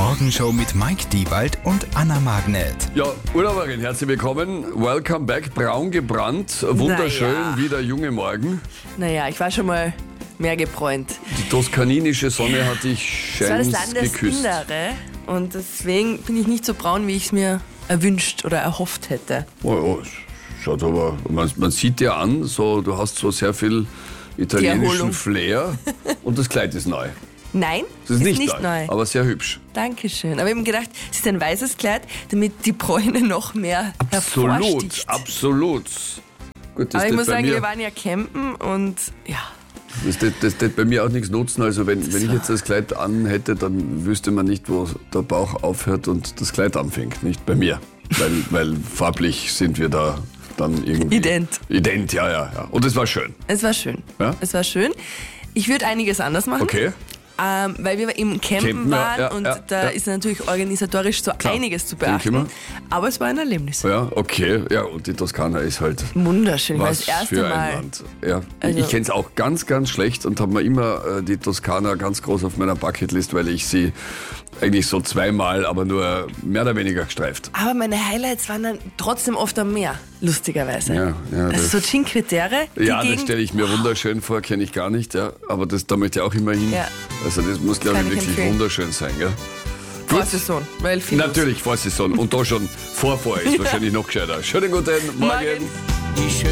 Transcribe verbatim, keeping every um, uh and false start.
Morgenshow mit Mike Diewald und Anna Magnet. Ja, Urlauberin, herzlich willkommen. Welcome back. Braun gebrannt, wunderschön, Naja. wie der junge Morgen. Naja, ich war schon mal mehr gebräunt. Die toskaninische Sonne hat dich Das war das scheinst geküsst. Landesinnere und deswegen bin ich nicht so braun, wie ich es mir erwünscht oder erhofft hätte. Oh, oh, schaut aber, man, man sieht dir an, so, du hast so sehr viel italienischen Erholung. Flair und das Kleid ist neu. Nein, Das ist nicht, neu. aber sehr hübsch. Dankeschön. Aber ich habe mir gedacht, es ist ein weißes Kleid, damit die Bräune noch mehr Absolut, hervorsticht. absolut. Gut, das Aber ich tät muss bei sagen, mir, wir waren ja campen und ja, das tät- das tät bei mir auch nichts nutzen. Also wenn, Das wenn ich war- jetzt das Kleid an hätte, dann wüsste man nicht, wo der Bauch aufhört und das Kleid anfängt. Nicht bei mir. Weil, weil farblich sind wir da dann irgendwie... Ident. Ident, ja, ja, ja. Und es war schön. es war schön. Ja? Es war schön. Ich würde einiges anders machen. Okay. Ähm, weil wir im Campen Campen, ja, waren ja, und ja, da ja. ist natürlich organisatorisch so Klar, einiges zu denke ich mir. beachten. Aber es war ein Erlebnis. Ja, okay. Ja, und die Toskana ist halt... Wunderschön, weil Was das erste für ein Mal. Land. Ja. Also- ich kenne es auch ganz, ganz schlecht und habe mir immer äh, die Toskana ganz groß auf meiner Bucketlist, weil ich sie eigentlich so zweimal, aber nur mehr oder weniger gestreift. Aber meine Highlights waren dann trotzdem oft am Meer, lustigerweise. Ja, ja, also das- so Cinque Terre, die Ja, das Gegend, stelle ich mir wunderschön vor, kenne ich gar nicht, ja. Aber das, da möchte ich auch immer hin. Ja. Also das muss, glaube ich, Kann ich wirklich empfehlen. wunderschön sein, gell? Vorsaison, weil viel los. Natürlich, Vorsaison. Und da schon vor vor ist wahrscheinlich noch gescheiter. Schönen guten Morgen. Morgen.